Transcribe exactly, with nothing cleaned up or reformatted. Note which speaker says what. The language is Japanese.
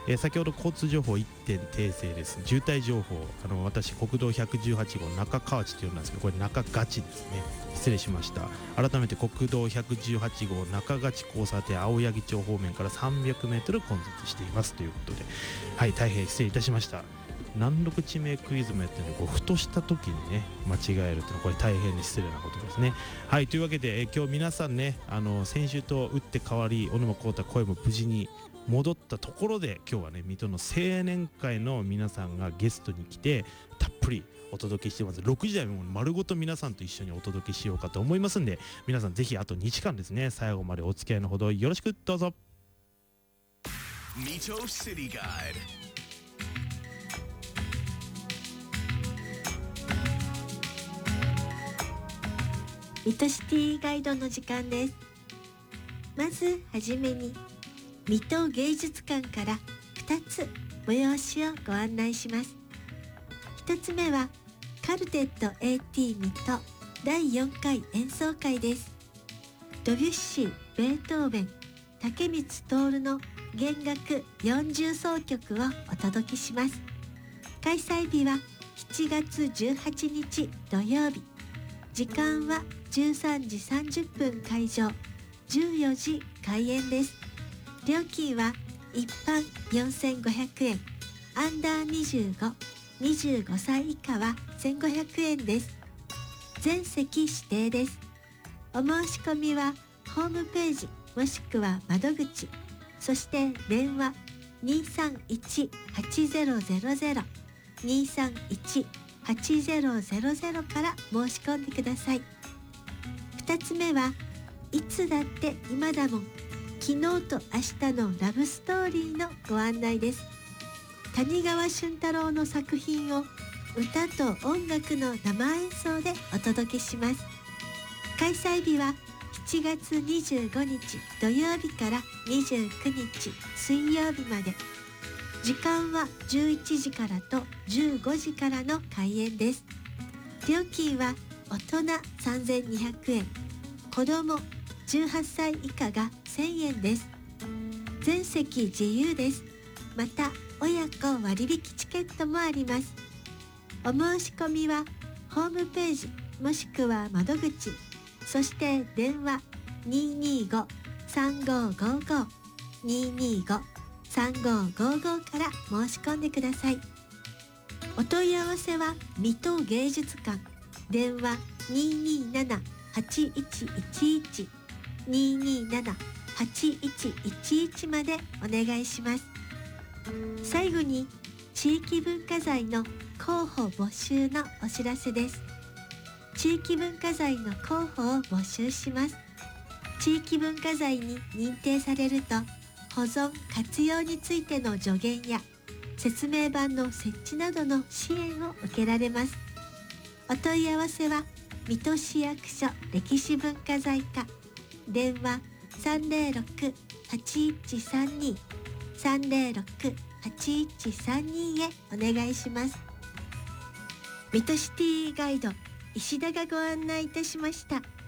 Speaker 1: えー、先ほど交通情報いってん訂正です。渋滞情報、あの私国道ひゃくじゅうはちごう中河内と呼んだんですけど、これ中ガチですね。失礼しました。改めて国道ひゃくじゅうはちごう中ガチ交差点青柳町方面からさんびゃくメートル混雑していますということで、はい、大変失礼いたしました。難読地名クイズもやってるので、こうふとした時にね間違えるというのはこれ大変に失礼なことですね。はい、というわけで、え今日皆さんね、あの先週と打って変わり小沼孝太声も無事に戻ったところで、今日はね水戸の青年会の皆さんがゲストに来てたっぷりお届けしてます。ろくじ台も丸ごと皆さんと一緒にお届けしようかと思いますんで、皆さんぜひあとにじかんですね、最後までお付き合いのほどよろしくどうぞ。
Speaker 2: 水戸シティガイド、
Speaker 3: 水戸シティガイドの時間です。まずはじめに水戸芸術館からふたつ催しをご案内します。ひとつめはカルテット エーティー 水戸だいよんかい演奏会です。ドビュッシー、ベートーベン、竹光徹の弦楽よんじゅう奏曲をお届けします。開催日はしちがつじゅうはちにち土曜日、時間はじゅうさんじさんじゅっぷん開場、じゅうよじ開演です。料金は一般よんせんごひゃくえん、アンダーにじゅうご、にじゅうごさい以下はせんごひゃくえんです。全席指定です。お申し込みはホームページもしくは窓口、そして電話 にーさんいち はちゼロゼロゼロ にーさんいち はちゼロゼロゼロから申し込んでください。ふたつめはいつだって今だもん、昨日と明日のラブストーリーのご案内です。谷川俊太郎の作品を歌と音楽の生演奏でお届けします。開催日はしちがつにじゅうごにち土曜日からにじゅうくにち水曜日まで。時間はじゅういちじからとじゅうごじからの開演です。料金は大人さんぜんにひゃくえん、子供じゅうはっさい以下がせんえんです。全席自由です。また親子割引チケットもあります。お申し込みはホームページもしくは窓口、そして電話 にーにーご さんごーごーご にーにーご さんごーごーご から申し込んでください。お問い合わせは水戸芸術館、電話にーにーなな はちいちいちいち にーにーなな はちいちいちいち までお願いします。最後に地域文化財の候補募集のお知らせです。地域文化財の候補を募集します。地域文化財に認定されると、保存・活用についての助言や説明板の設置などの支援を受けられます。お問い合わせは水戸市役所歴史文化財課、電話 さんぜろろく はちいちさんに さんぜろろく はちいちさんに へお願いします。水戸シティガイド石田がご案内いたしました。